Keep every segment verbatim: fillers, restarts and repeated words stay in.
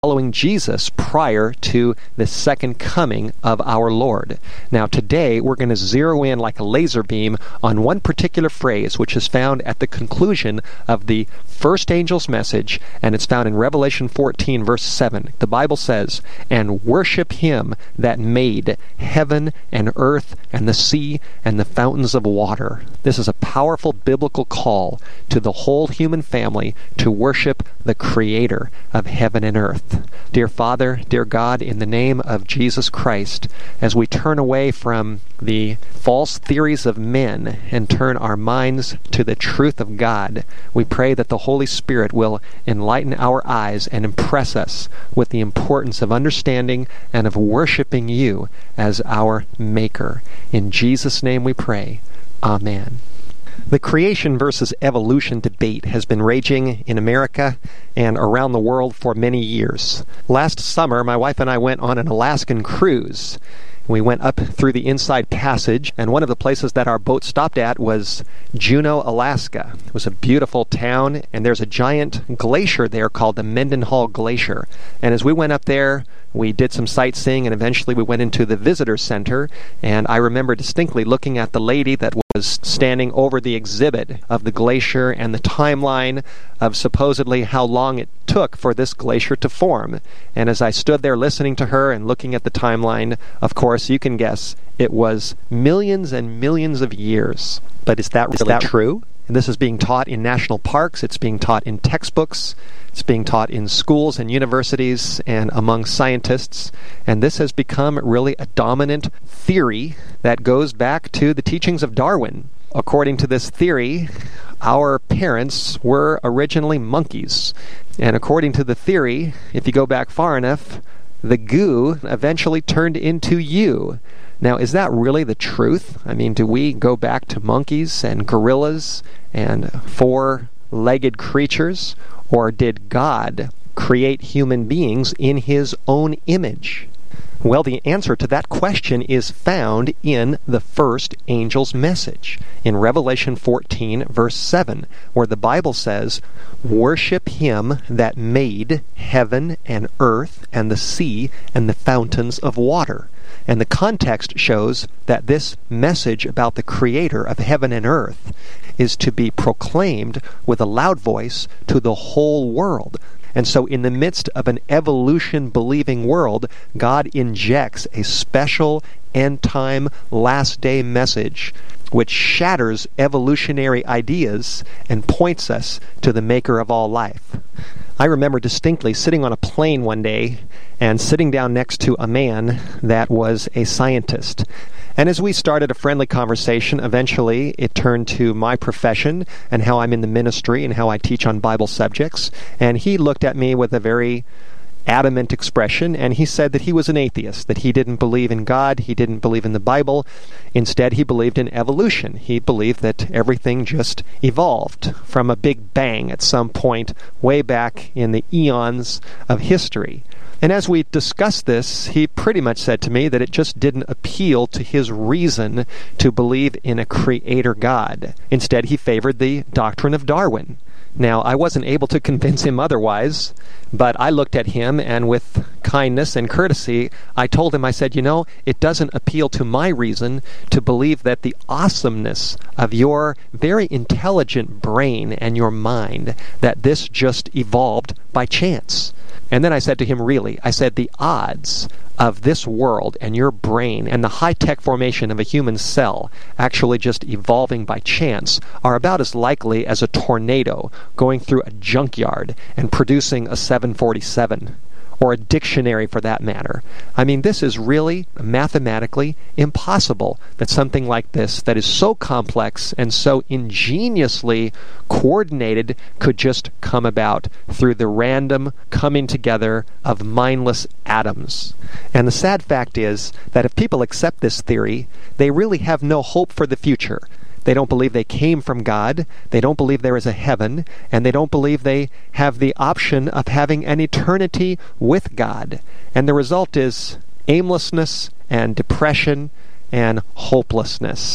following Jesus prior to the second coming of our Lord. Now today we're going to zero in like a laser beam on one particular phrase which is found at the conclusion of the first angel's message, and it's found in Revelation fourteen verse seven. The Bible says, "And worship him that made heaven and earth and the sea and the fountains of water." This is a powerful biblical call to the whole human family to worship the Creator of heaven and earth. Dear Father, dear God, in the name of Jesus Christ, as we turn away from the false theories of men and turn our minds to the truth of God, we pray that the Holy Spirit will enlighten our eyes and impress us with the importance of understanding and of worshiping you as our Maker. In Jesus' name we pray. Amen. The creation versus evolution debate has been raging in America and around the world for many years. Last summer, my wife and I went on an Alaskan cruise. We went up through the Inside Passage, and one of the places that our boat stopped at was Juneau, Alaska. It was a beautiful town, and there's a giant glacier there called the Mendenhall Glacier. And as we went up there, we did some sightseeing, and eventually we went into the visitor center, and I remember distinctly looking at the lady that was standing over the exhibit of the glacier and the timeline of supposedly how long it took for this glacier to form. And as I stood there listening to her and looking at the timeline, of course, you can guess, it was millions and millions of years. But is that really true? And this is being taught in national parks, it's being taught in textbooks, it's being taught in schools and universities and among scientists, and this has become really a dominant theory that goes back to the teachings of Darwin. According to this theory, our parents were originally monkeys, and according to the theory, if you go back far enough, the goo eventually turned into you. Now, is that really the truth? I mean, do we go back to monkeys and gorillas and four-legged creatures? Or did God create human beings in his own image? Well, the answer to that question is found in the first angel's message, in Revelation fourteen, verse seven, where the Bible says, "Worship him that made heaven and earth and the sea and the fountains of water." And the context shows that this message about the Creator of heaven and earth is to be proclaimed with a loud voice to the whole world. And so in the midst of an evolution-believing world, God injects a special end-time, last-day message which shatters evolutionary ideas and points us to the Maker of all life. I remember distinctly sitting on a plane one day and sitting down next to a man that was a scientist. And as we started a friendly conversation, eventually it turned to my profession and how I'm in the ministry and how I teach on Bible subjects. And he looked at me with a very adamant expression, and he said that he was an atheist, that he didn't believe in God, he didn't believe in the Bible. Instead, he believed in evolution. He believed that everything just evolved from a big bang at some point way back in the eons of history. And as we discussed this, he pretty much said to me that it just didn't appeal to his reason to believe in a creator God. Instead, he favored the doctrine of Darwin. Now, I wasn't able to convince him otherwise, but I looked at him, and with kindness and courtesy, I told him, I said, you know, it doesn't appeal to my reason to believe that the awesomeness of your very intelligent brain and your mind, that this just evolved by chance. And then I said to him, really, I said, the odds of this world and your brain and the high-tech formation of a human cell actually just evolving by chance are about as likely as a tornado going through a junkyard and producing a seven forty-seven, or a dictionary for that matter. I mean, this is really mathematically impossible that something like this, that is so complex and so ingeniously coordinated, could just come about through the random coming together of mindless atoms. And the sad fact is that if people accept this theory, they really have no hope for the future. They don't believe they came from God, they don't believe there is a heaven, and they don't believe they have the option of having an eternity with God. And the result is aimlessness and depression and hopelessness.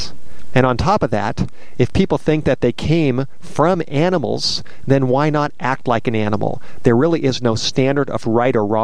And on top of that, if people think that they came from animals, then why not act like an animal? There really is no standard of right or wrong.